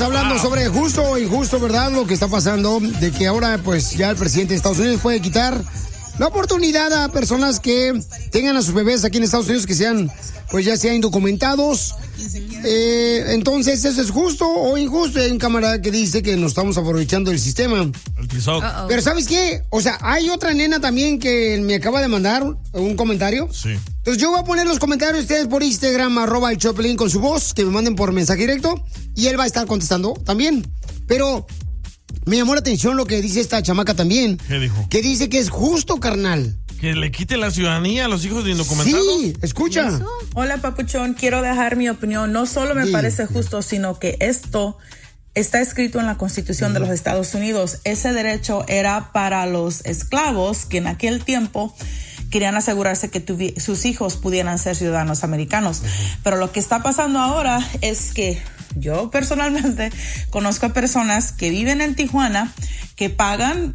estamos hablando sobre justo o injusto, ¿verdad? Lo que está pasando, de que ahora pues ya el presidente de Estados Unidos puede quitar la oportunidad a personas que tengan a sus bebés aquí en Estados Unidos que sean, pues ya sean indocumentados. Entonces, ¿eso es justo o injusto? Hay un camarada que dice que nos estamos aprovechando del sistema. El Tizoc. Pero ¿sabes qué? O sea, hay otra nena también que me acaba de mandar un comentario. Sí. Entonces yo voy a poner los comentarios de ustedes por Instagram, @el Choplin con su voz, que me manden por mensaje directo, y él va a estar contestando también. Pero me llamó la atención lo que dice esta chamaca también. ¿Qué dijo? Que dice que es justo, carnal. ¿Que le quite la ciudadanía a los hijos de indocumentados? Sí, escucha. Hola, papuchón, quiero dejar mi opinión. No solo me parece justo, sino que esto está escrito en la Constitución de los Estados Unidos. Ese derecho era para los esclavos que en aquel tiempo querían asegurarse que sus hijos pudieran ser ciudadanos americanos. Pero lo que está pasando ahora es que yo personalmente conozco a personas que viven en Tijuana, que pagan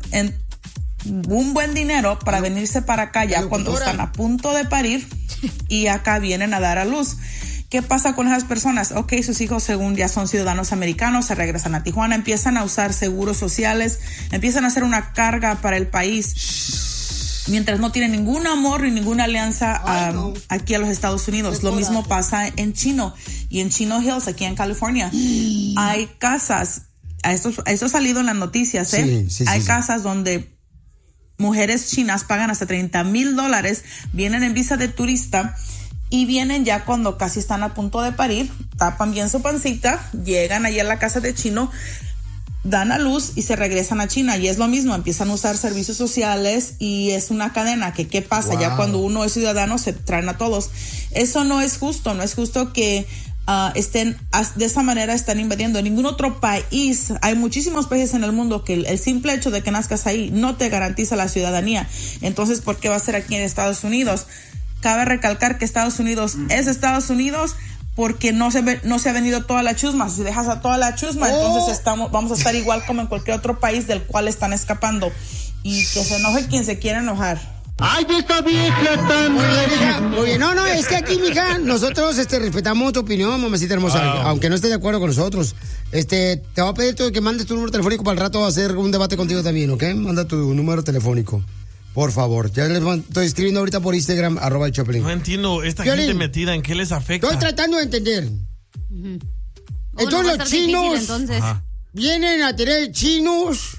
un buen dinero para venirse para acá ya cuando están a punto de parir y acá vienen a dar a luz. ¿Qué pasa con esas personas? Ok, sus hijos según ya son ciudadanos americanos, se regresan a Tijuana, empiezan a usar seguros sociales, empiezan a hacer una carga para el país, mientras no tienen ningún amor ni ninguna alianza aquí a los Estados Unidos. Lo mismo pasa en Chino y en Chino Hills, aquí en California. Hay casas, esto ha salido en las noticias, hay casas donde mujeres chinas pagan hasta $30,000, vienen en visa de turista y vienen ya cuando casi están a punto de parir, tapan bien su pancita, llegan allá a la casa de Chino, dan a luz y se regresan a China. Y es lo mismo, empiezan a usar servicios sociales y es una cadena que ¿qué pasa? Wow. Ya cuando uno es ciudadano se traen a todos. Eso no es justo, no es justo que estén de esa manera, están invadiendo. En ningún otro país, hay muchísimos países en el mundo que el simple hecho de que nazcas ahí no te garantiza la ciudadanía. Entonces, ¿por qué va a ser aquí en Estados Unidos? Cabe recalcar que Estados Unidos es Estados Unidos porque no se ha venido toda la chusma. Si dejas a toda la chusma, entonces vamos a estar igual como en cualquier otro país del cual están escapando. Y que se enoje quien se quiera enojar. ¡Ay, esta vieja tan... Oye, no, es que aquí, mija, nosotros respetamos tu opinión, mamacita hermosa, aunque no estés de acuerdo con nosotros. Te voy a pedir que mandes tu número telefónico para el rato a hacer un debate contigo también, ¿ok? Manda tu número telefónico, por favor. Ya les estoy escribiendo ahorita por Instagram, @el Choplin. No entiendo, esta gente metida, ¿en qué les afecta? Estoy tratando de entender. Entonces los chinos vienen a tener chinos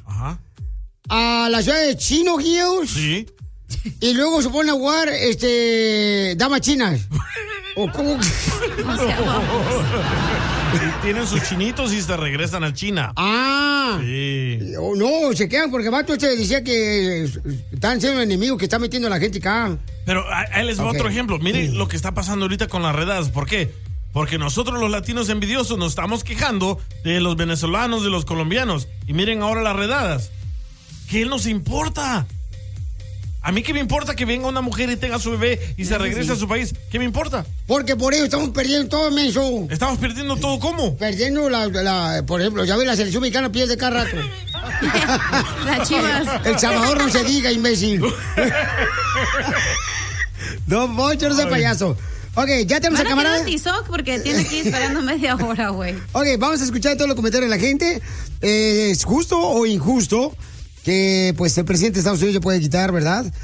a la ciudad de Chino Hills. Sí. Y luego se ponen a jugar damas chinas. ¿O cómo? Tienen sus chinitos y se regresan a China. Sí. No, se quedan porque Vato decía que están siendo enemigos que están metiendo a la gente acá. Pero ahí les va otro ejemplo. Miren lo que está pasando ahorita con las redadas. ¿Por qué? Porque nosotros los latinos envidiosos nos estamos quejando de los venezolanos, de los colombianos. Y miren ahora las redadas. ¿Qué nos importa? A mí qué me importa que venga una mujer y tenga su bebé y se regrese a su país. ¿Qué me importa? Porque por ello estamos perdiendo todo, menso. ¿Estamos perdiendo todo cómo? Perdiendo por ejemplo, ya ves, la selección mexicana pierde cada rato. Las Chivas. El Salvador no se diga, imbécil. No, Poncho, no sea payaso. Ok, ya tenemos a camarada. Tizoc porque tiene que ir esperando media hora, güey. Ok, vamos a escuchar todos los comentarios de la gente. ¿Es justo o injusto que pues el presidente de Estados Unidos ya puede quitar, verdad?